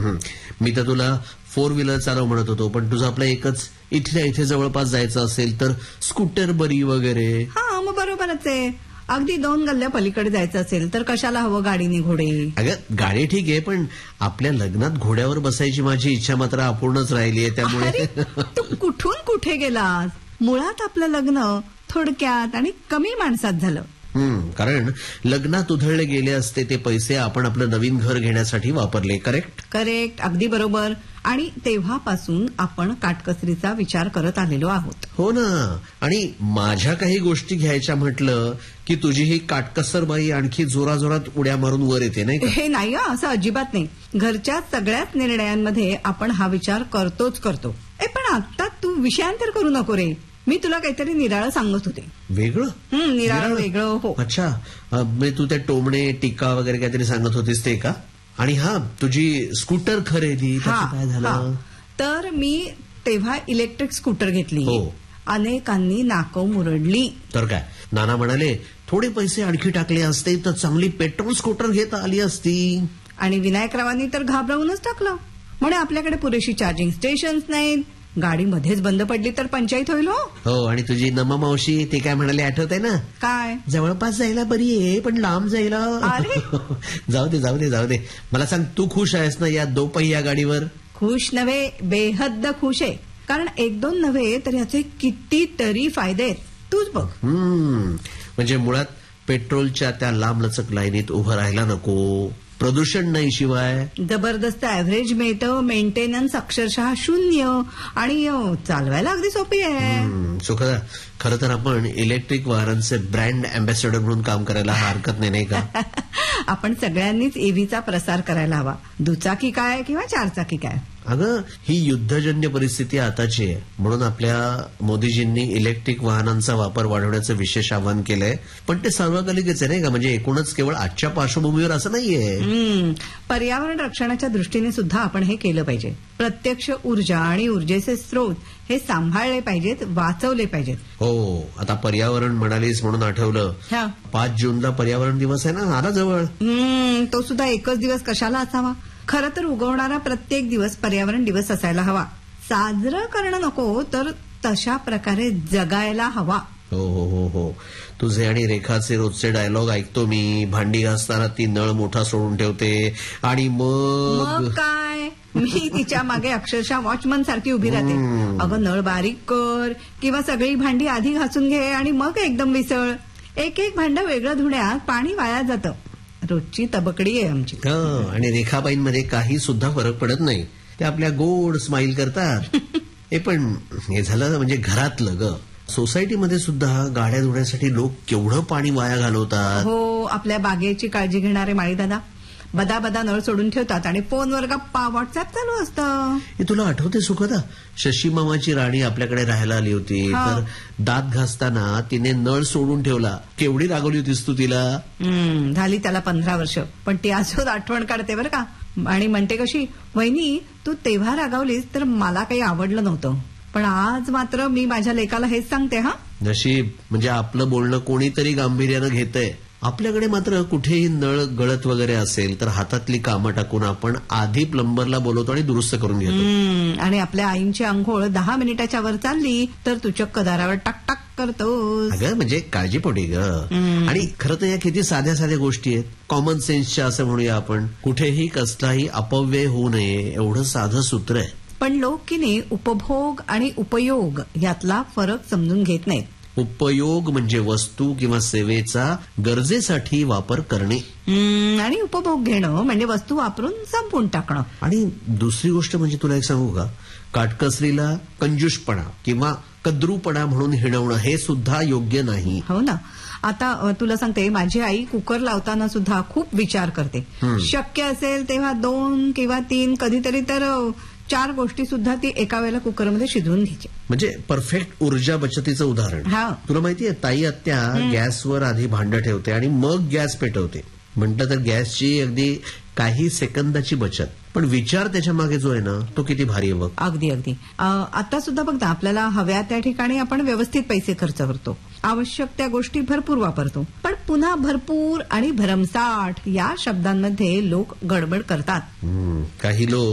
मी तर तुला 4 व्हीलर चालव म्हणत होतो, पण तुझं आपलं एकच इथल्या इथे जवळपास जायचं असेल तर स्कूटर बरी वगैरे. हा मग बरोबरच आहे. अगदी 2 गल्ल्या पलीकडे जायचं असेल तर कशाला हवं गाडीने घोडे. अगं गाडी ठीक आहे, पण आपल्या लग्नात घोड्यावर बसायची माझी इच्छा मात्र अपूर्णच राहिली आहे. त्यामुळे तू कुठून कुठे गेलास. मुळात आपलं लग्न थोडक्यात आणि कमी माणसात झालं. कारण लग्नात उधळले गेले असते ते पैसे आपण आपलं नवीन घर घेण्यासाठी वापरले. करेक्ट, अगदी बरोबर. आणि तेव्हापासून आपण काटकसरीचा विचार करत आलेलो आहोत. हो ना. आणि माझ्या काही गोष्टी घ्यायच्या म्हटलं की तुझी ही काटकसर बाई आणखी जोराजोरात उड्या मारून वर येते, नाही का? हे नाही असं अजिबात नाही. घरच्या सगळ्याच निर्णयांमध्ये आपण हा विचार करतोच करतो. पण आता तू विषयांतर करू नको रे. मी तुला काहीतरी निराळं सांगत होते. वेगळं? निराळं वेगळं. हो. अच्छा, तू त्या टोमणे टिक्का वगैरे काहीतरी सांगत होतीस ते का? आणि तुझी स्कूटर खरेदी काय झालं? तर मी तेव्हा इलेक्ट्रिक स्कूटर घेतली. हो. अनेकांनी नाकं मुरडली. तर काय, नाना म्हणाले थोडे पैसे आणखी टाकले असते तर चांगली पेट्रोल स्कूटर घेता आली असती. आणि विनायकरावांनी तर घाबरवूनच टाकलं. म्हणे आपल्याकडे पुरेशी चार्जिंग स्टेशन्स नाहीत, गाडी मध्येच बंद पडली तर पंचायत होईल. हो. आणि तुझी नमा मावशी ते काय म्हणाले आठवतंय ना? काय? जवळपास जायला बरी आहे पण लांब जायला. जाऊ दे. मला सांग, तू खुश आहेस ना या 2 पहिया गाडीवर? खुश नव्हे, बेहद्द खुश आहे. कारण 1-2 नव्हे तर याचे कितीतरी फायदे आहेत. तूच बघ. म्हणजे मुळात पेट्रोलच्या त्या लांबलचक लाईनीत उभं राहायला नको, प्रदूषण नाही, शिवाय जबरदस्त ऍव्हरेज मिळतं, मेंटेनन्स अक्षरशः 0 आणि चालवायला अगदी सोपी आहे. सुखदा, खरं तर आपण इलेक्ट्रिक वाहनांचे ब्रँड अँबॅसेडर म्हणून काम करायला हरकत नाही का? आपण सगळ्यांनीच ईव्हीचा प्रसार करायला हवा. दुचाकी काय किंवा 4 चाकी काय. अगं, ही युद्धजन्य परिस्थिती आताची आहे, म्हणून आपल्या मोदीजींनी इलेक्ट्रिक वाहनांचा वापर वाढवण्याचं विशेष आवाहन केलंय. पण ते सार्वकालिकच आहे, नाही का? म्हणजे एकूणच केवळ आजच्या पार्श्वभूमीवर असं नाहीये. पर्यावरण रक्षणाच्या दृष्टीने सुद्धा आपण हे केलं पाहिजे. प्रत्यक्ष ऊर्जा आणि ऊर्जेचे स्रोत हे सांभाळले पाहिजेत, वाचवले पाहिजेत. हो. आता पर्यावरण म्हणालीस म्हणून आठवलं, 5 जूनला पर्यावरण दिवस आहे ना, आला जवळ. तो सुद्धा एकच दिवस कशाला असावा? खरं तर उगवणारा प्रत्येक दिवस पर्यावरण दिवस असायला हवा. साजरं करणं नको, तर तशा प्रकारे जगायला हवा. हो. तुझे आणि रेखाचे रोजचे डायलॉग ऐकतो मी. भांडी घासताना ती नळ मोठा सोडून ठेवते आणि मग काय, मी तिच्या मागे अक्षरशः वॉचमन सारखी उभी राहते. अगं, नळ बारीक कर किंवा सगळी भांडी आधी घासून घे आणि मग एकदम विसळ. एक भांडं वेगळं धुण्यात पाणी वाया जातं. रोजची तबकडी आहे आमची. आणि रेखाबाईंमध्ये काही सुद्धा फरक पडत नाही. ते आपल्या गोड स्माईल करतात. पण हे झालं म्हणजे घरातलं ग. सोसायटीमध्ये सुद्धा गाड्या धुण्यासाठी लोक केवढं पाणी वाया घालवतात. हो. आपल्या बागेची काळजी घेणारे माळी दादा बदा नळ सोडून ठेवतात आणि फोनवर गप्पा, व्हॉट्सअप चालू असतं. हे तुला आठवते सुखदा, शशी मामाची राणी आपल्याकडे राहायला आली होती, तर दात घासताना तिने नळ सोडून ठेवला. केवढी रागवली होतीस तू तिला? झाली त्याला 15 वर्ष, पण ती अजून आठवण काढते बरं का. आणि म्हणते कशी, वहिनी तू तेव्हा रागावलीस तर मला काही आवडलं नव्हतं, पण आज मात्र मी माझ्या लेकाला हेच सांगते. नशीब म्हणजे आपलं बोलणं कोणीतरी गांभीर्यानं घेतंय. आपल्याकडे मात्र कुठेही नळ गळत वगैरे असेल तर हातातली कामं टाकून आपण आधी प्लंबरला बोलवतो आणि दुरुस्त करून घेतो. आणि आपल्या आईंची अंघोळ 10 मिनिटाच्या वर चालली तर तू चक्क दारावर टाक करतोस. अगं म्हणजे काळजीपोटी ग. आणि खरं तर या किती साध्या गोष्टी आहेत, कॉमन सेन्सच्या असं म्हणूया आपण. कुठेही कसलाही अपव्यय होऊ नये एवढं साधं सूत्र आहे. पण लोक की नाही उपभोग आणि उपयोग यातला फरक समजून घेत नाहीत. उपयोग म्हणजे वस्तू किंवा सेवेचा गरजेसाठी वापर करणे, आणि उपभोग घेणं म्हणजे वस्तू वापरून संपवून टाकणं. आणि दुसरी गोष्ट म्हणजे तुला एक सांगू का, काटकसरीला कंजूषपणा किंवा कद्रूपणा म्हणून हिणवणं हे सुद्धा योग्य नाही. हो ना. आता तुला सांगते, माझी आई कुकर लावताना सुद्धा खूप विचार करते. शक्य असेल तेव्हा 2 किंवा 3 कधीतरी तर 4 गोष्टी सुद्धा ती एका वेळेला कुकरमध्ये शिजवून घ्यायची. म्हणजे परफेक्ट ऊर्जा बचतीचं उदाहरण. तुला माहितीये, ताई आत्या गॅसवर आधी भांडं ठेवते आणि मग गॅस पेटवते. म्हटलं तर गॅसची अगदी काही सेकंदाची बचत, पण विचार त्याच्या मागे जो आहे ना तो किती भारी आहे बघ. अगदी. आता सुद्धा बघ ना, आपल्याला हव्या त्या ठिकाणी आपण व्यवस्थित पैसे खर्च करतो, आवश्यक त्या गोष्टी भरपूर वापरतो, पण पुन्हा भरपूर आणि भरमसाठ या शब्दांमध्ये लोक गडबड करतात. काही लोक